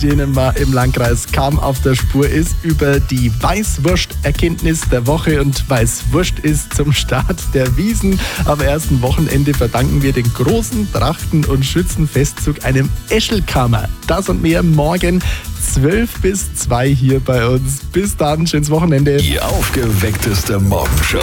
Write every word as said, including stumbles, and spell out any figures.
denen man im Landkreis kaum auf der Spur ist, über die Weißwurst-Erkenntnis der Woche. Und Weißwurst ist zum Start der Wiesn. Am ersten Wochenende verdanken wir den großen Trachten- und Schützenfestzug einem Eschelkammer. Das und mehr morgen zwölf bis zwei hier bei uns. Bis dann, schönes Wochenende. Die aufgeweckteste Morgenshow.